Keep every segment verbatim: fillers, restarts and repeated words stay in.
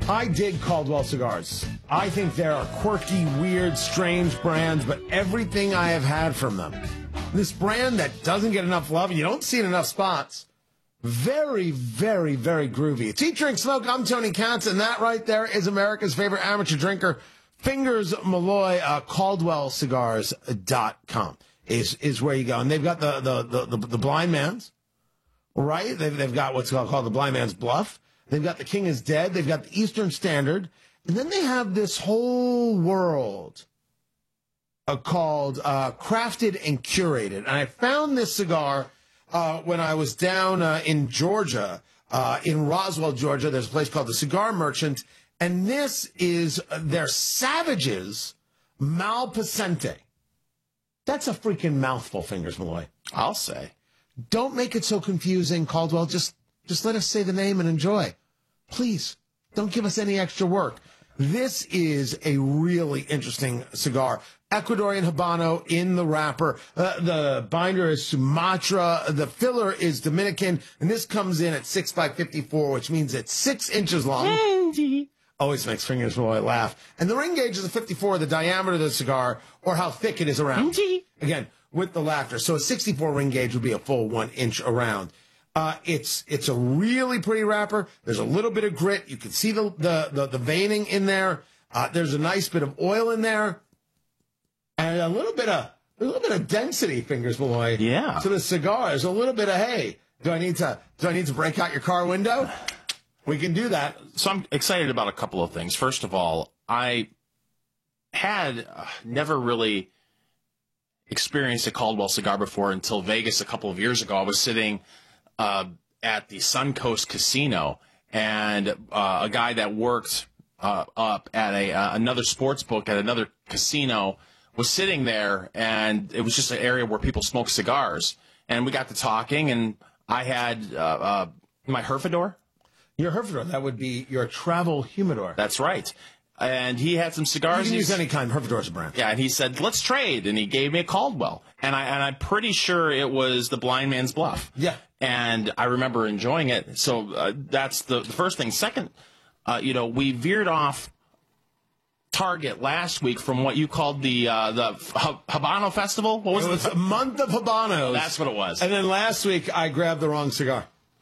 I dig Caldwell cigars. I think they're quirky, weird, strange brands, but everything I have had from them. This brand that doesn't get enough love, and you don't see it in enough spots. Very, very, very groovy. It's Eat, Drink, Smoke. I'm Tony Katz, and that right there is America's favorite amateur drinker, Fingers Malloy. uh, Caldwell Cigars dot com is, is where you go. And they've got the, the, the, the, the Blind Man's, right? They've, they've got what's called, called the Blind Man's Bluff. They've got The King is Dead. They've got the Eastern Standard. And then they have this whole world uh, called uh, Crafted and Curated. And I found this cigar uh, when I was down uh, in Georgia, uh, in Roswell, Georgia. There's a place called the Cigar Merchant. And this is their Savages Malpasente. That's a freaking mouthful, Fingers Malloy. I'll say. Don't make it so confusing, Caldwell. Just Just let us say the name and enjoy. Please, don't give us any extra work. This is a really interesting cigar. Ecuadorian Habano in the wrapper. Uh, the binder is Sumatra. The filler is Dominican. And this comes in at six by fifty-four, which means it's six inches long. Always makes Fingers Malloy laugh. And the ring gauge is a fifty-four, the diameter of the cigar, or how thick it is around. Again, with the laughter. So a sixty-four ring gauge would be a full one inch around. Uh, it's it's a really pretty wrapper. There's a little bit of grit. You can see the the the, the veining in there. Uh, there's a nice bit of oil in there, and a little bit of a little bit of density, Fingers Malloy. Yeah. So the cigar is a little bit of hey. Do I need to do I need to break out your car window? We can do that. So I'm excited about a couple of things. First of all, I had uh, never really experienced a Caldwell cigar before until Vegas a couple of years ago. I was sitting Uh, at the Suncoast Casino, and uh, a guy that worked uh, up at a uh, another sports book at another casino was sitting there, and it was just an area where people smoke cigars. And we got to talking, and I had uh, uh, my Herfador. Your Herfador, that would be your travel humidor. That's right. And he had some cigars. You can He's- use any kind. Herfador's a brand. Yeah, and he said, let's trade. And he gave me a Caldwell. And, I, and I'm pretty sure it was the Blind Man's Bluff. Yeah. And I remember enjoying it. So uh, that's the, the first thing. Second, uh, you know, we veered off target last week from what you called the uh, the Habano Festival. What was it? It was a month of Habanos. That's what it was. And then last week, I grabbed the wrong cigar.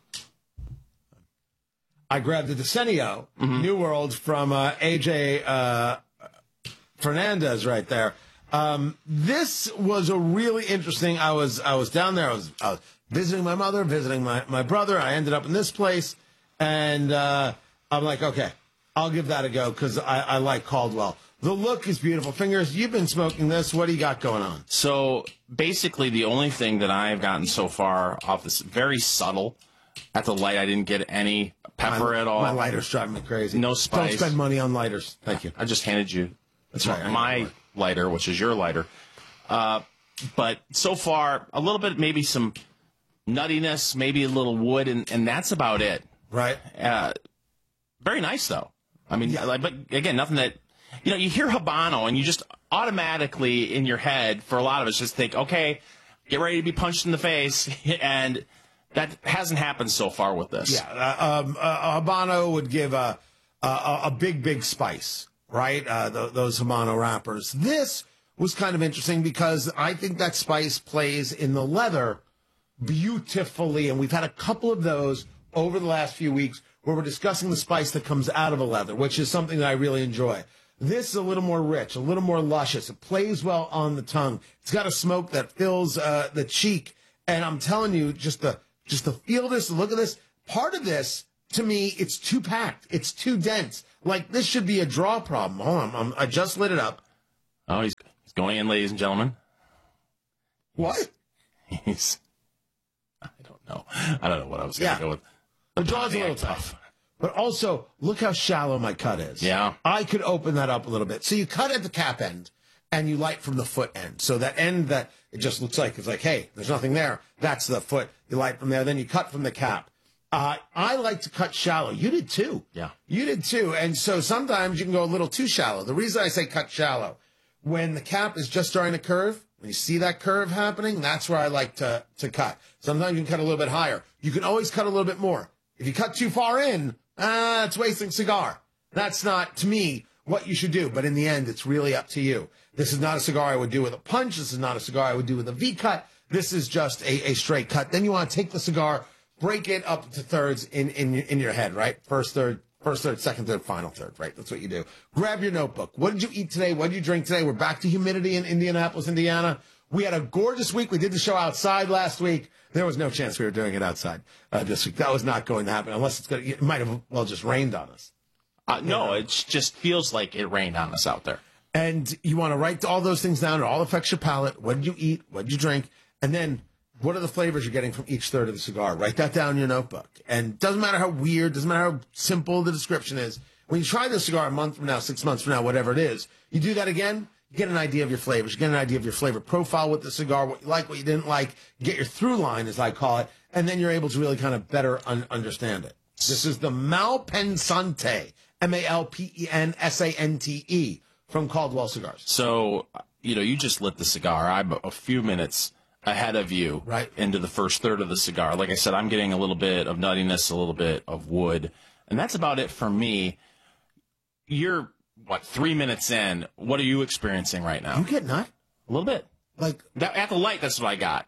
I grabbed the Decenio mm-hmm. New World from uh, A J uh, Fernandez right there. Um, this was a really interesting. I was I was down there. I was, I was visiting my mother, visiting my, my brother. I ended up in this place, and uh, I'm like, okay, I'll give that a go because I, I like Caldwell. The look is beautiful. Fingers, you've been smoking this. What do you got going on? So basically, the only thing that I've gotten so far off this very subtle. At the light, I didn't get any pepper my, at all. My lighter's driving me crazy. No spice. Don't spend money on lighters. Thank you. I just handed you That's right, my lighter, which is your lighter. Uh, but so far, a little bit, maybe some nuttiness, maybe a little wood, and, and that's about it. Right. Uh, very nice, though. I mean, yeah. like, but again, nothing that, you know, you hear Habano, and you just automatically in your head, for a lot of us, just think, okay, get ready to be punched in the face, and that hasn't happened so far with this. Yeah, uh, um, uh, Habano would give a, a a big, big spice, right? Uh, th- those Habano wrappers. This was kind of interesting because I think that spice plays in the leather beautifully, and we've had a couple of those over the last few weeks where we're discussing the spice that comes out of a leather, which is something that I really enjoy. This is a little more rich, a little more luscious. It plays well on the tongue. It's got a smoke that fills uh, the cheek, and I'm telling you, just the Just to feel this, look at this. Part of this, to me, it's too packed. It's too dense. Like, this should be a draw problem. Hold on. I'm, I just lit it up. Oh, he's, he's going in, ladies and gentlemen. What? He's, I don't know. I don't know what I was going to Yeah. go with. The draw's a little tough. But also, look how shallow my cut is. Yeah. I could open that up a little bit. So you cut at the cap end, and you light from the foot end. So that end that it just looks like, it's like, hey, there's nothing there. That's the foot. You light from there. Then you cut from the cap. Uh, I like to cut shallow. You did too. Yeah. You did too. And so sometimes you can go a little too shallow. The reason I say cut shallow, when the cap is just starting to curve, when you see that curve happening, that's where I like to, to cut. Sometimes you can cut a little bit higher. You can always cut a little bit more. If you cut too far in, ah, it's wasting cigar. That's not, to me, what you should do. But in the end, it's really up to you. This is not a cigar I would do with a punch. This is not a cigar I would do with a V-cut. This is just a, a straight cut. Then you want to take the cigar, break it up to thirds in, in, in your head, right? First, third, first, third, second, third, final third, right? That's what you do. Grab your notebook. What did you eat today? What did you drink today? We're back to humidity in Indianapolis, Indiana. We had a gorgeous week. We did the show outside last week. There was no chance we were doing it outside uh, this week. That was not going to happen unless it's going to, it might have, well, just rained on us. Uh, no, it just feels like it rained on us out there. And you want to write all those things down. It all affects your palate. What did you eat? What did you drink? And then what are the flavors you're getting from each third of the cigar? Write that down in your notebook. And doesn't matter how weird, doesn't matter how simple the description is. When you try this cigar a month from now, six months from now, whatever it is, you do that again, you get an idea of your flavors. You get an idea of your flavor profile with the cigar, what you like, what you didn't like. You get your through line, as I call it, and then you're able to really kind of better un- understand it. This is the Malpensante, M A L P E N S A N T E, from Caldwell Cigars. So, you know, you just lit the cigar. I'm a few minutes ahead of you right into the first third of the cigar. Like I said, I'm getting a little bit of nuttiness, a little bit of wood, and that's about it for me. You're, what, three minutes in. What are you experiencing right now? You get nut? A little bit. Like that, at the light, that's what I got.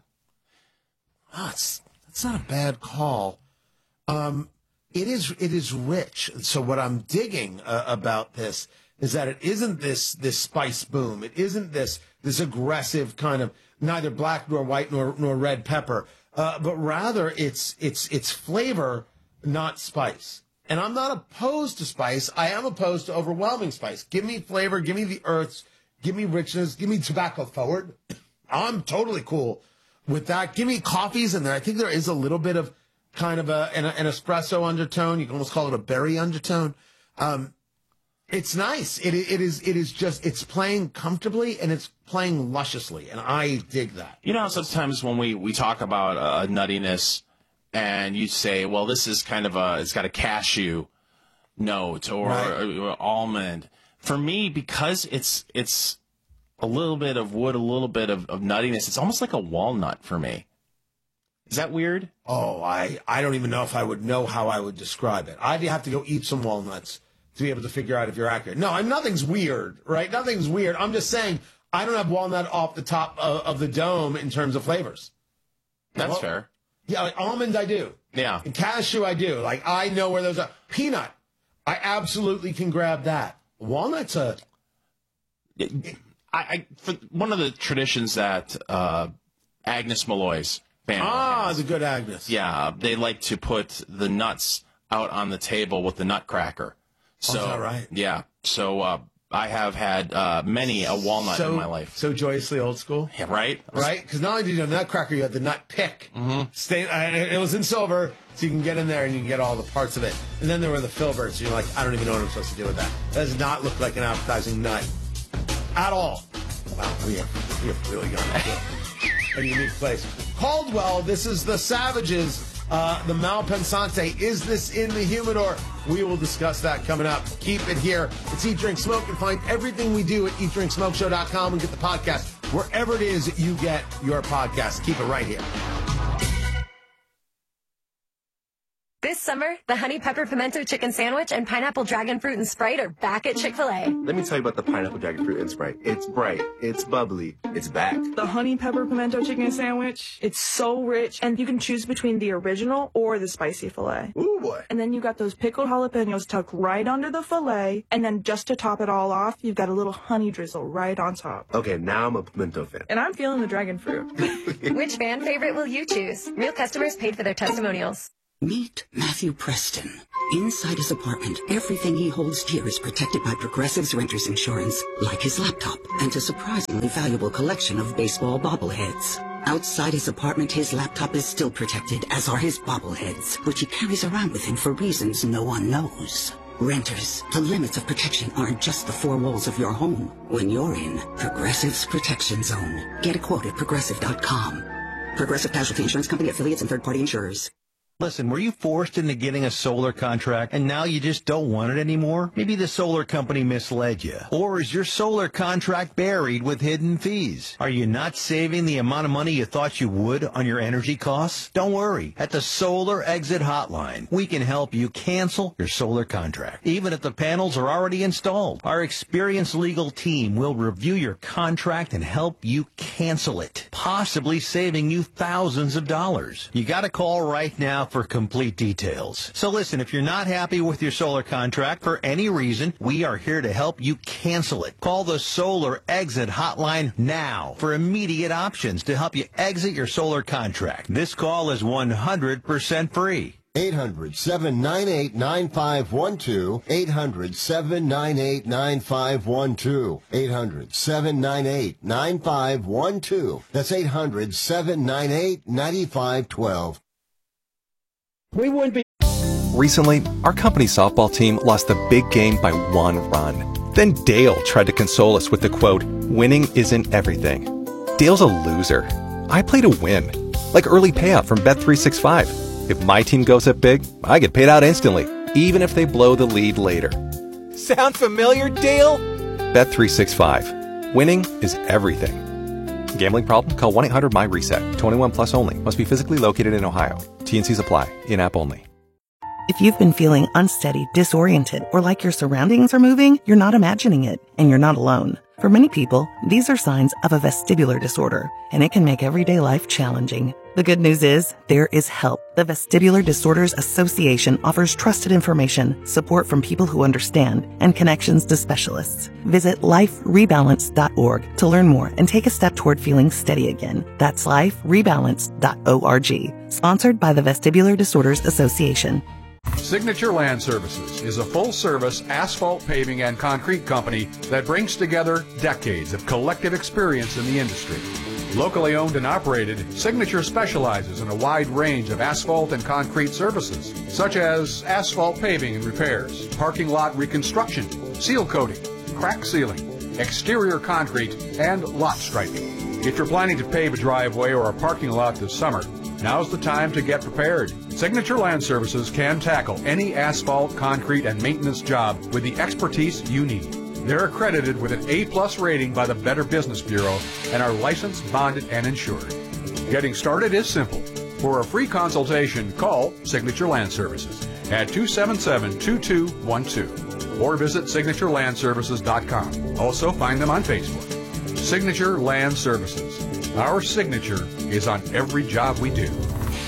Oh, it's, that's not a bad call. Um, it is it is rich. So what I'm digging uh, about this is that it isn't this this spice boom. It isn't this this aggressive kind of neither black nor white nor nor red pepper, uh, but rather it's it's it's flavor, not spice. And I'm not opposed to spice. I am opposed to overwhelming spice. Give me flavor. Give me the earths. Give me richness. Give me tobacco forward. I'm totally cool with that. Give me coffees in there. I think there is a little bit of kind of a, an, an espresso undertone. You can almost call it a berry undertone. Um, it's nice. It, it is, it is just, it's playing comfortably and it's playing lusciously. And I dig that. You know, sometimes when we, we talk about uh, nuttiness and you say, well, this is kind of a, it's got a cashew note or, right. or, or almond. For me, because it's, it's a little bit of wood, a little bit of, of nuttiness, it's almost like a walnut for me. Is that weird? Oh, I, I don't even know if I would know how I would describe it. I'd have to go eat some walnuts to be able to figure out if you're accurate. No, I'm, nothing's weird, right? Nothing's weird. I'm just saying I don't have walnut off the top of, of the dome in terms of flavors. That's well, fair. Yeah, like almond I do. Yeah. And cashew I do. Like I know where those are. Peanut, I absolutely can grab that. Walnut's a... I, I for one of the traditions that uh, Agnes Malloy's family Ah, has, the good Agnes. Yeah, they like to put the nuts out on the table with the nutcracker. So, oh, is that right? Yeah. So uh, I have had uh, many a walnut so, in my life. So joyously old school? Yeah, right? Right? Because not only did you have the nutcracker, you had the nut pick. Mm-hmm. Stay, uh, it was in silver, so you can get in there and you can get all the parts of it. And then there were the filberts. You're like, I don't even know what I'm supposed to do with that. That does not look like an appetizing nut at all. Wow, we have, we have really gone to a unique place. Caldwell, this is the Savages. Uh, the Malpensante. Is this in the humidor? We will discuss that coming up. Keep it here. It's Eat, Drink, Smoke. And find everything we do at eat drink smoke show dot com and get the podcast wherever it is you get your podcast. Keep it right here. This summer, the Honey Pepper Pimento Chicken Sandwich and Pineapple Dragon Fruit and Sprite are back at Chick-fil-A. Let me tell you about the Pineapple Dragon Fruit and Sprite. It's bright, it's bubbly, it's back. The Honey Pepper Pimento Chicken Sandwich, it's so rich, and you can choose between the original or the spicy filet. Ooh, boy. And then you got those pickled jalapenos tucked right under the filet, and then just to top it all off, you've got a little honey drizzle right on top. Okay, now I'm a pimento fan. And I'm feeling the dragon fruit. Which fan favorite will you choose? Real customers paid for their testimonials. Meet Matthew Preston. Inside his apartment, everything he holds dear is protected by Progressive's renter's insurance, like his laptop and a surprisingly valuable collection of baseball bobbleheads. Outside his apartment, his laptop is still protected, as are his bobbleheads, which he carries around with him for reasons no one knows. Renters, the limits of protection aren't just the four walls of your home. When you're in Progressive's Protection Zone, get a quote at progressive dot com. Progressive Casualty Insurance Company, affiliates, and third-party insurers. Listen, were you forced into getting a solar contract and now you just don't want it anymore? Maybe the solar company misled you. Or is your solar contract buried with hidden fees? Are you not saving the amount of money you thought you would on your energy costs? Don't worry. At the Solar Exit Hotline, we can help you cancel your solar contract, even if the panels are already installed. Our experienced legal team will review your contract and help you cancel it, possibly saving you thousands of dollars. You got to call right now for complete details. So listen, if you're not happy with your solar contract for any reason, we are here to help you cancel it. Call the Solar Exit Hotline now for immediate options to help you exit your solar contract. This call is one hundred percent free. eight hundred, seven nine eight, nine five one two. eight hundred, seven nine eight, nine five one two. eight hundred, seven nine eight, nine five one two. That's eight hundred, seven nine eight, nine five one two. We wouldn't be. Recently, our company softball team lost the big game by one run. Then Dale tried to console us with the quote, "Winning isn't everything." Dale's a loser. I play to win. Like early payout from Bet three sixty-five. If my team goes up big, I get paid out instantly, even if they blow the lead later. Sound familiar, Dale? Bet three sixty-five. Winning is everything. Gambling problem? Call one eight hundred M Y reset. twenty-one plus only. Must be physically located in Ohio. T N Cs apply. In-app only. If you've been feeling unsteady, disoriented, or like your surroundings are moving, you're not imagining it, and you're not alone. For many people, these are signs of a vestibular disorder, and it can make everyday life challenging. The good news is, there is help. The Vestibular Disorders Association offers trusted information, support from people who understand, and connections to specialists. Visit life rebalance dot org to learn more and take a step toward feeling steady again. That's life rebalance dot org. Sponsored by the Vestibular Disorders Association. Signature Land Services is a full-service asphalt paving and concrete company that brings together decades of collective experience in the industry. Locally owned and operated, Signature specializes in a wide range of asphalt and concrete services, such as asphalt paving and repairs, parking lot reconstruction, seal coating, crack sealing, exterior concrete, and lot striping. If you're planning to pave a driveway or a parking lot this summer, now's the time to get prepared. Signature Land Services can tackle any asphalt, concrete, and maintenance job with the expertise you need. They're accredited with an A plus rating by the Better Business Bureau and are licensed, bonded, and insured. Getting started is simple. For a free consultation, call Signature Land Services at two seven seven, two two one two or visit signature land services dot com. Also find them on Facebook. Signature Land Services. Our signature is on every job we do.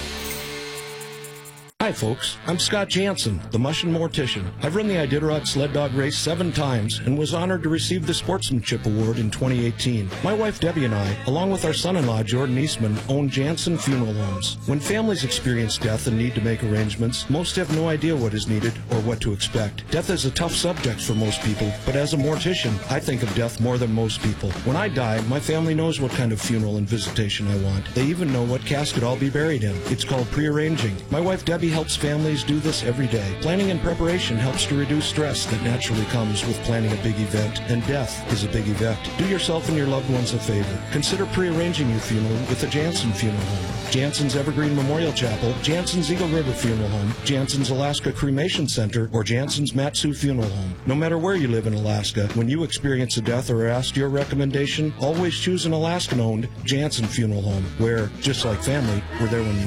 Hi folks, I'm Scott Jansen, the Mushin Mortician. I've run the Iditarod sled dog race seven times and was honored to receive the Sportsmanship Award in twenty eighteen. My wife Debbie and I, along with our son-in-law Jordan Eastman, own Jansen Funeral Homes. When families experience death and need to make arrangements, most have no idea what is needed or what to expect. Death is a tough subject for most people, but as a mortician, I think of death more than most people. When I die, my family knows what kind of funeral and visitation I want. They even know what casket I'll be buried in. It's called prearranging. My wife Debbie helps families do this every day. Planning and preparation helps to reduce stress that naturally comes with planning a big event, and death is a big event. Do yourself and your loved ones a favor. Consider prearranging your funeral with the Jansen Funeral Home, Jansen's Evergreen Memorial Chapel, Jansen's Eagle River Funeral Home, Jansen's Alaska Cremation Center, or Jansen's Matsu Funeral Home. No matter where you live in Alaska, when you experience a death or are asked your recommendation, always choose an Alaskan-owned Jansen Funeral Home, where, just like family, we're there when you